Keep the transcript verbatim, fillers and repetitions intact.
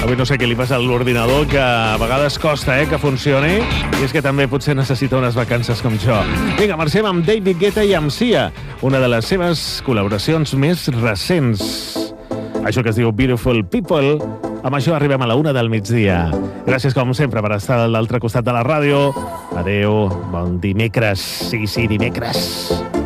Avui no sé què li passa a l'ordinador, que a vegades costa eh, que funcioni, i és que també potser necessita unes vacances com jo. Vinga, marxem amb David Guetta i amb Sia, una de les seves col·laboracions més recents. Això que es diu Beautiful People. Amb això arribem a la una del migdia. Gràcies, com sempre, per estar a l'altre costat de la ràdio. Adéu, bon dimecres. Sí, sí, dimecres.